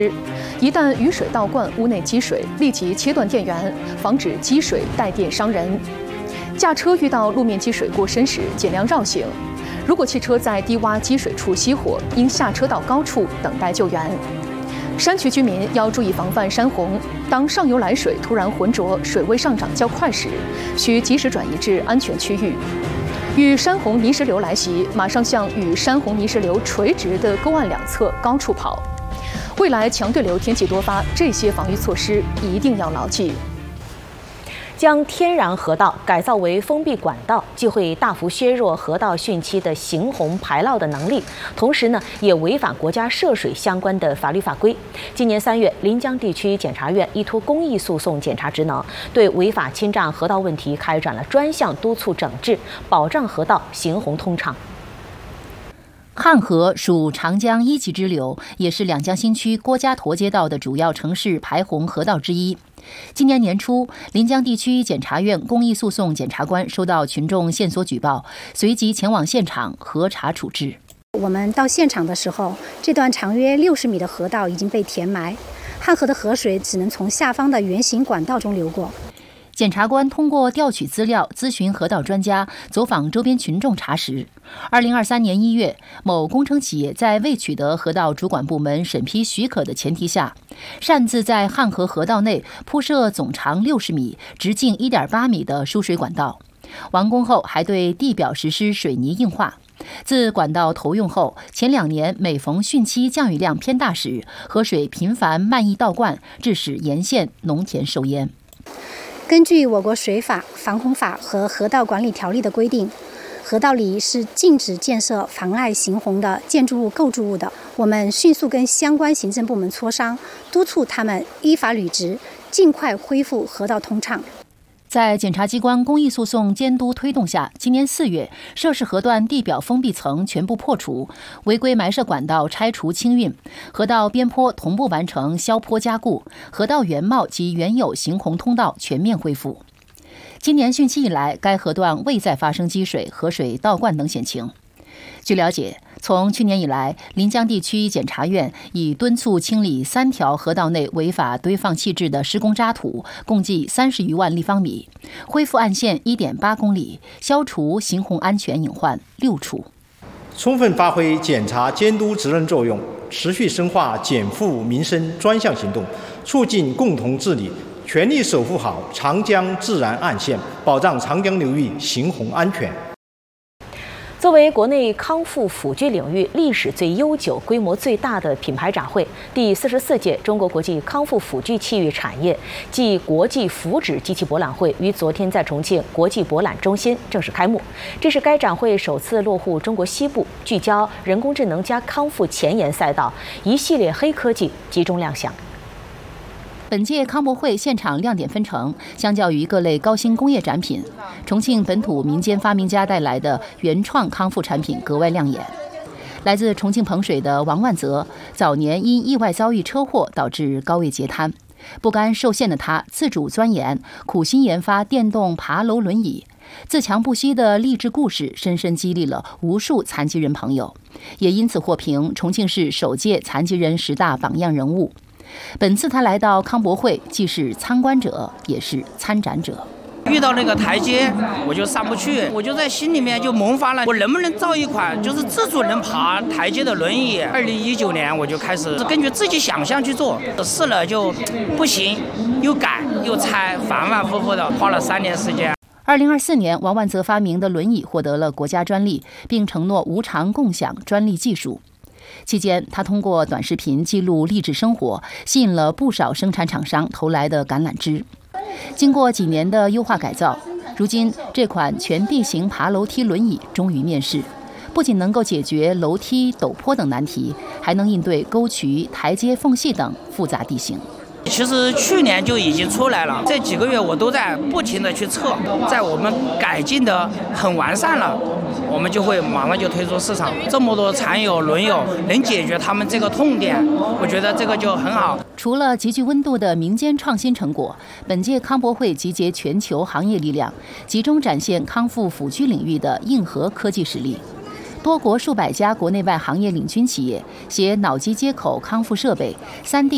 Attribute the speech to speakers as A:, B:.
A: 一旦雨水倒灌屋内积水，立即切断电源，防止积水带电伤人。驾车遇到路面积水过深时，尽量绕行。如果汽车在低洼积水处熄火，应下车到高处等待救援。山区居民要注意防范山洪，当上游来水突然浑浊、水位上涨较快时，需及时转移至安全区域。遇山洪泥石流来袭，马上向与山洪泥石流垂直的沟岸两侧高处跑。未来强对流天气多发，这些防御措施一定要牢记。
B: 将天然河道改造为封闭管道，既会大幅削弱河道汛期的行洪排涝的能力，同时呢，也违反国家涉水相关的法律法规。今年3月，临江地区检察院依托公益诉讼检察职能，对违法侵占河道问题开展了专项督促整治，保障河道行洪通畅。
C: 汉河属长江一级支流，也是两江新区郭家沱街道的主要城市排洪河道之一。今年年初，临江地区检察院公益诉讼检察官收到群众线索举报，随即前往现场核查处置。
D: 我们到现场的时候，这段长约60米的河道已经被填埋，汉河的河水只能从下方的圆形管道中流过。
C: 检察官通过调取资料、咨询河道专家、走访周边群众查实，2023年1月，某工程企业在未取得河道主管部门审批许可的前提下，擅自在汉河河道内铺设总长60米、直径1.8米的输水管道。完工后，还对地表实施水泥硬化。自管道投用后，前2年每逢汛期降雨量偏大时，河水频繁漫溢倒灌，致使沿线农田受淹。
D: 根据我国水法、防洪法和河道管理条例的规定，河道里是禁止建设妨碍行洪的建筑物、构筑物的。我们迅速跟相关行政部门磋商，督促他们依法履职，尽快恢复河道通畅。
C: 在检察机关公益诉讼监督推动下，今年4月，涉事河段地表封闭层全部破除，违规埋设管道拆除清运，河道边坡同步完成削坡加固，河道原貌及原有行洪通道全面恢复。今年汛期以来，该河段未再发生积水、河水倒灌等险情。据了解，从去年以来，临江地区检察院已敦促清理3条河道内违法堆放弃置的施工渣土，共计30余万立方米，恢复岸线1.8公里，消除行洪安全隐患6处。
E: 充分发挥检察监督职能作用，持续深化减负民生专项行动，促进共同治理，全力守护好长江自然岸线，保障长江流域行洪安全。
B: 作为国内康复辅具领域历史最悠久、规模最大的品牌展会，第44届中国国际康复辅具器械产业暨国际福祉机器博览会于昨天在重庆国际博览中心正式开幕。这是该展会首次落户中国西部，聚焦人工智能加康复前沿赛道，一系列黑科技集中亮相。
C: 本届康博会现场亮点纷呈，相较于各类高新工业展品，重庆本土民间发明家带来的原创康复产品格外亮眼。来自重庆彭水的王万泽，早年因意外遭遇车祸导致高位截瘫，不甘受限的他自主钻研，苦心研发电动爬楼轮椅。自强不息的励志故事深深激励了无数残疾人朋友，也因此获评重庆市首届残疾人10大榜样人物。本次他来到康博会，既是参观者，也是参展者。
F: 遇到那个台阶，我就上不去，我就在心里面就萌发了，我能不能造一款就是自主能爬台阶的轮椅？2019年我就开始根据自己想象去做，试了就不行，又改又拆，反反复复的，花了3年时间。
C: 2024年，王万泽发明的轮椅获得了国家专利，并承诺无偿共享专利技术。期间，他通过短视频记录励志生活，吸引了不少生产厂商投来的橄榄枝。经过几年的优化改造，如今这款全地形爬楼梯轮椅终于面世，不仅能够解决楼梯、陡坡等难题，还能应对沟渠、台阶、缝隙等复杂地形。
F: 其实去年就已经出来了，这几个月我都在不停的去测，在我们改进的很完善了，我们就会马上就推出市场。这么多残友轮友能解决他们这个痛点，我觉得这个就很好。
C: 除了极具温度的民间创新成果，本届康博会集结全球行业力量，集中展现康复辅具领域的硬核科技实力。多国数百家国内外行业领军企业携脑机接口康复设备、3D